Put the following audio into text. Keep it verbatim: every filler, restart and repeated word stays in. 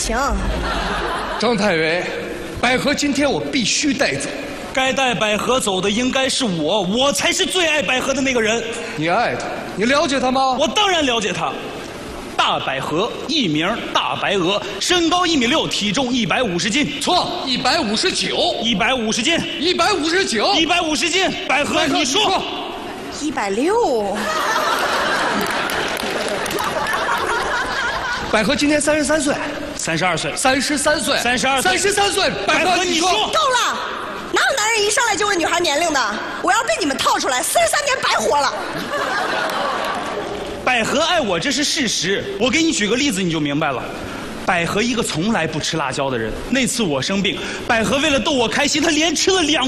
行。 张太尉，百合今天我必须带走。 该带百合走的应该是我，我才是最爱百合的那个人。 你爱她？你了解她吗？ 我当然了解她。大百合，艺名大白鹅，身高一米六，体重一百五十斤。 错，一百五十九。 一百五十斤。 一百五十九。 一百五十斤。百合，你说。 一百六。 百合今年三十三岁。 三十二岁。 三十三岁。 三十二岁。 三十三岁。百合，你说。 够了！哪有男人一上来就问女孩年龄的？我要被你们套出来，四十三年白活了。 百合爱我，这是事实。我给你举个例子，你就明白了。百合一个从来不吃辣椒的人，那次我生病，百合为了逗我开心，她连吃了两。